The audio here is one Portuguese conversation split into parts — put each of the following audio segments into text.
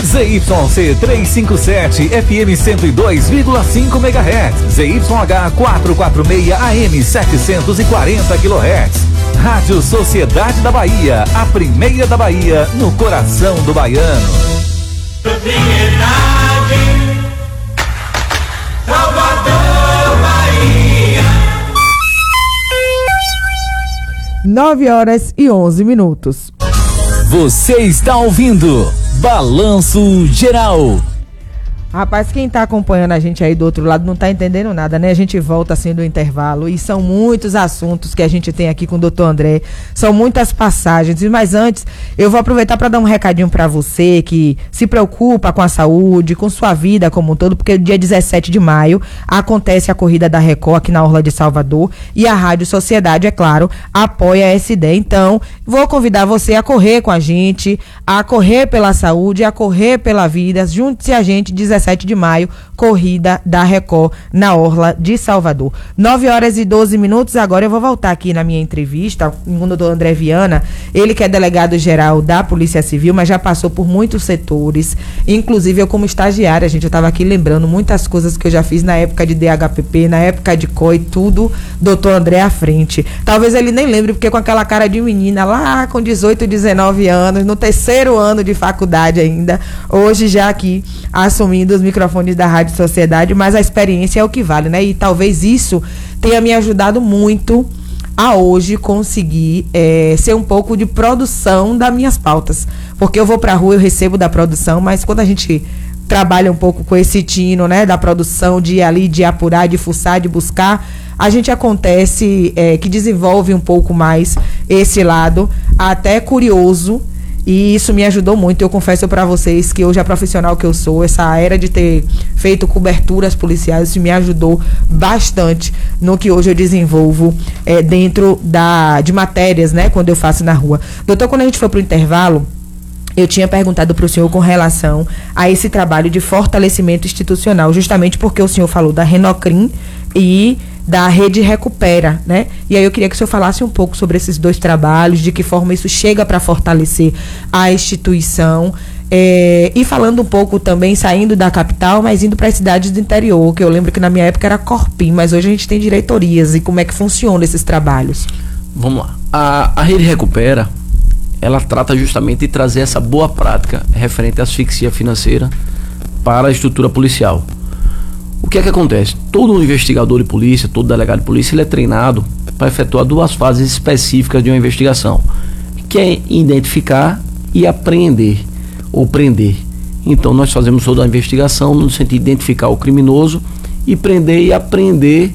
ZYC 357 FM 102,5 MHz. ZYH 446 AM 740 kHz. Rádio Sociedade da Bahia, a primeira da Bahia, no coração do baiano. Propriedade, Salvador, Bahia. 9h11. Você está ouvindo Balanço Geral. Rapaz, quem tá acompanhando a gente aí do outro lado não tá entendendo nada, né? A gente volta assim do intervalo e são muitos assuntos que a gente tem aqui com o Dr. André, são muitas passagens, mas antes eu vou aproveitar para dar um recadinho para você que se preocupa com a saúde, com sua vida como um todo, porque dia 17 de maio acontece a corrida da Record aqui na Orla de Salvador e a Rádio Sociedade, é claro, apoia a SD. Então, vou convidar você a correr com a gente, a correr pela saúde, a correr pela vida, junte-se a gente, 17 de maio, corrida da Record na Orla de Salvador. 9h12. Agora eu vou voltar aqui na minha entrevista com o doutor André Viana, ele que é delegado-geral da Polícia Civil, mas já passou por muitos setores, inclusive eu como estagiária, gente, eu estava aqui lembrando muitas coisas que eu já fiz na época de DHPP, na época de COI, tudo, doutor André à frente. Talvez ele nem lembre, porque com aquela cara de menina lá com 18, 19 anos, no terceiro ano de faculdade ainda, hoje já aqui assumindo os microfones da Rádio Sociedade, mas a experiência é o que vale, né? E talvez isso tenha me ajudado muito a hoje conseguir ser um pouco de produção das minhas pautas, porque eu vou pra rua, eu recebo da produção, mas quando a gente trabalha um pouco com esse tino, né, da produção, de ir ali, de apurar, de fuçar, de buscar, a gente acontece que desenvolve um pouco mais esse lado, até curioso. E isso me ajudou muito. Eu confesso para vocês que hoje a profissional que eu sou, essa era de ter feito coberturas policiais, isso me ajudou bastante no que hoje eu desenvolvo dentro de matérias, né, quando eu faço na rua. Doutor, quando a gente foi pro intervalo, eu tinha perguntado para o senhor com relação a esse trabalho de fortalecimento institucional, justamente porque o senhor falou da Renocrim e da Rede Recupera, né? E aí eu queria que o senhor falasse um pouco sobre esses dois trabalhos, de que forma isso chega para fortalecer a instituição, e falando um pouco também, saindo da capital, mas indo para as cidades do interior, que eu lembro que na minha época era Corpim, mas hoje a gente tem diretorias, e como é que funcionam esses trabalhos? Vamos lá. A Rede Recupera, ela trata justamente de trazer essa boa prática referente à asfixia financeira para a estrutura policial. O que é que acontece? Todo investigador de polícia, todo delegado de polícia, ele é treinado para efetuar duas fases específicas de uma investigação, que é identificar e apreender ou prender. Então nós fazemos toda a investigação no sentido de identificar o criminoso e prender e apreender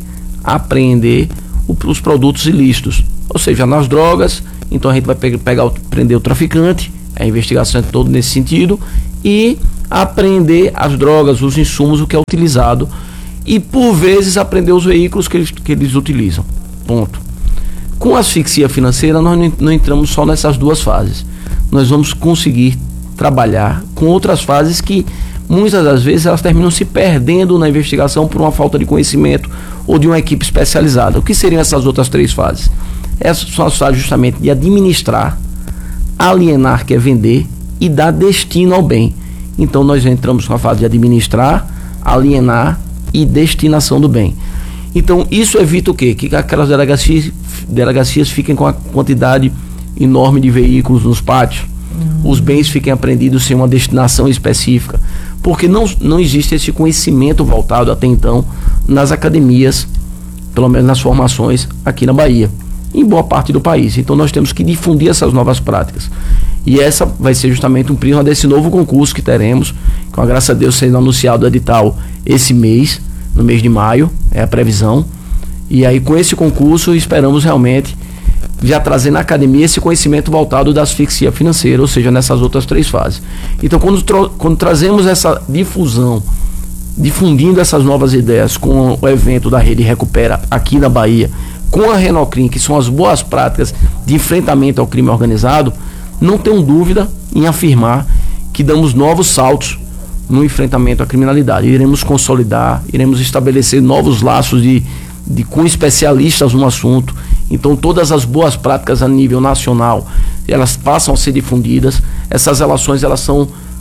os produtos ilícitos, ou seja, nas drogas. Então a gente vai prender o traficante, a investigação é toda nesse sentido, e apreender as drogas, os insumos, o que é utilizado, e por vezes apreender os veículos que eles utilizam. Ponto. Com a asfixia financeira nós não entramos só nessas duas fases, nós vamos conseguir trabalhar com outras fases que muitas das vezes elas terminam se perdendo na investigação por uma falta de conhecimento ou de uma equipe especializada. O que seriam essas outras três fases? Essas são as fases justamente de administrar, alienar, que é vender, e dar destino ao bem. Então nós entramos com a fase de administrar, alienar e destinação do bem. Então isso evita o quê? Que aquelas delegacias fiquem com a quantidade enorme de veículos nos pátios, os bens fiquem apreendidos sem uma destinação específica, porque não existe esse conhecimento voltado até então nas academias, pelo menos nas formações aqui na Bahia, em boa parte do país. Então nós temos que difundir essas novas práticas. E essa vai ser justamente um prisma desse novo concurso que teremos, com a graça a Deus sendo anunciado o edital esse mês, no mês de maio, é a previsão. E aí com esse concurso esperamos realmente já trazer na academia esse conhecimento voltado da asfixia financeira, ou seja, nessas outras três fases. Então quando trazemos essa difusão, difundindo essas novas ideias com o evento da Rede Recupera aqui na Bahia, com a Renocrim, que são as boas práticas de enfrentamento ao crime organizado, não tenho dúvida em afirmar que damos novos saltos no enfrentamento à criminalidade. Iremos consolidar, iremos estabelecer novos laços com especialistas no assunto. Então todas as boas práticas a nível nacional, elas passam a ser difundidas. Essas relações elas são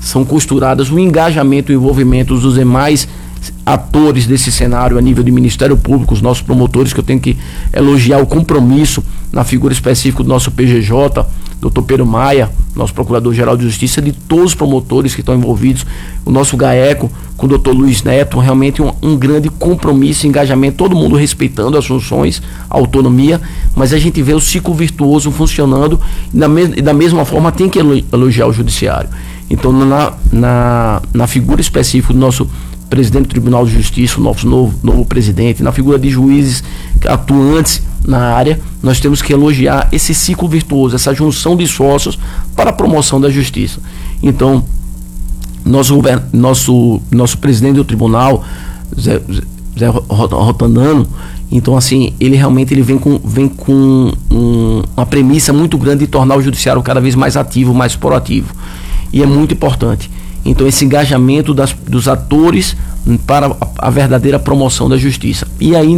são costuradas o engajamento e o envolvimento dos demais atores desse cenário a nível de Ministério Público, os nossos promotores, que eu tenho que elogiar o compromisso na figura específica do nosso PGJ, Dr. Pedro Maia, nosso Procurador-Geral de Justiça, de todos os promotores que estão envolvidos, o nosso GAECO, com o Dr. Luiz Neto, realmente um grande compromisso, engajamento, todo mundo respeitando as funções, a autonomia, mas a gente vê o ciclo virtuoso funcionando e da mesma forma tem que elogiar o Judiciário. Então, na figura específica do nosso presidente do Tribunal de Justiça, o nosso novo presidente, na figura de juízes atuantes na área, nós temos que elogiar esse ciclo virtuoso, essa junção de esforços para a promoção da justiça. Então, nosso presidente do tribunal, Zé Rotanano, então assim, ele realmente vem com uma premissa muito grande de tornar o judiciário cada vez mais ativo, mais proativo. E é muito importante. Então, esse engajamento dos atores para a verdadeira promoção da justiça. E aí,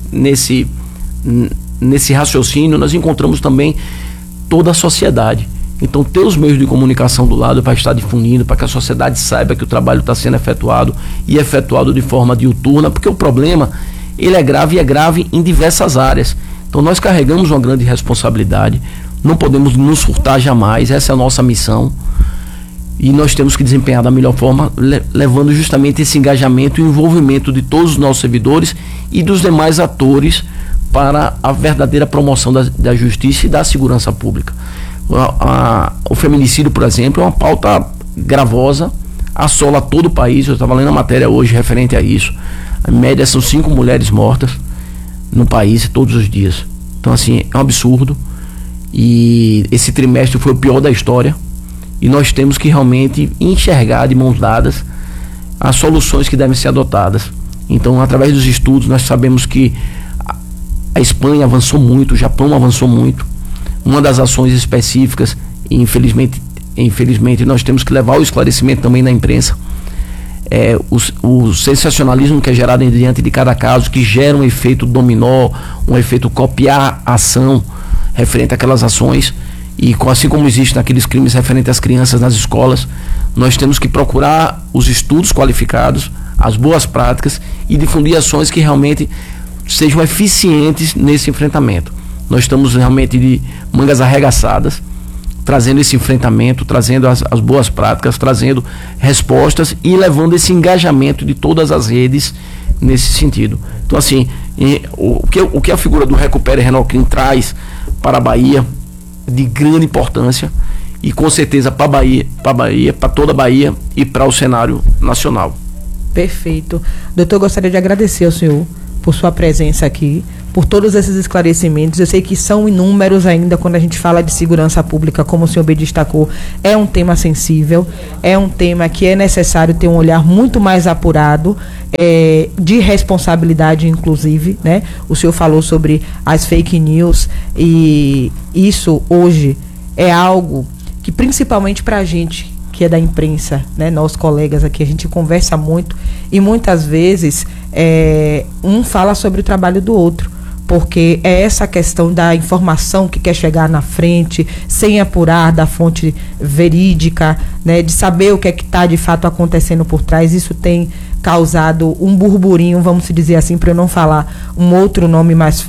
nesse raciocínio, nós encontramos também toda a sociedade. Então, ter os meios de comunicação do lado para estar difundindo, para que a sociedade saiba que o trabalho está sendo efetuado e efetuado de forma diuturna, porque o problema, ele é grave e é grave em diversas áreas. Então, nós carregamos uma grande responsabilidade, não podemos nos furtar jamais, essa é a nossa missão. E nós temos que desempenhar da melhor forma, levando justamente esse engajamento e envolvimento de todos os nossos servidores e dos demais atores para a verdadeira promoção da justiça e da segurança pública. O feminicídio, por exemplo, é uma pauta gravosa, assola todo o país. Eu estava lendo a matéria hoje referente a isso. A média são 5 mulheres mortas no país todos os dias. Então, assim, é um absurdo. E esse trimestre foi o pior da história. E nós temos que realmente enxergar de mãos dadas as soluções que devem ser adotadas. Então, através dos estudos, nós sabemos que a Espanha avançou muito, o Japão avançou muito. Uma das ações específicas, e infelizmente nós temos que levar o esclarecimento também na imprensa, o sensacionalismo que é gerado diante de cada caso, que gera um efeito dominó, um efeito copiar a ação referente àquelas ações. E assim como existe naqueles crimes referentes às crianças nas escolas, nós temos que procurar os estudos qualificados, as boas práticas e difundir ações que realmente sejam eficientes nesse enfrentamento. Nós estamos realmente de mangas arregaçadas, trazendo esse enfrentamento, trazendo as boas práticas, trazendo respostas e levando esse engajamento de todas as redes nesse sentido. Então, assim, o que a figura do Recupere Renocrim traz para a Bahia de grande importância e com certeza para toda a Bahia e para o cenário nacional. Perfeito. Doutor, eu gostaria de agradecer ao senhor por sua presença aqui, por todos esses esclarecimentos. Eu sei que são inúmeros ainda quando a gente fala de segurança pública, como o senhor bem destacou, é um tema sensível, é um tema que é necessário ter um olhar muito mais apurado, de responsabilidade inclusive, né? O senhor falou sobre as fake news e isso hoje é algo que principalmente para a gente que é da imprensa, né? Nós colegas aqui, a gente conversa muito e muitas vezes um fala sobre o trabalho do outro, porque é essa questão da informação que quer chegar na frente, sem apurar da fonte verídica, né, de saber o que é que está de fato acontecendo por trás. Isso tem causado um burburinho, vamos dizer assim, para eu não falar um outro nome mais forte.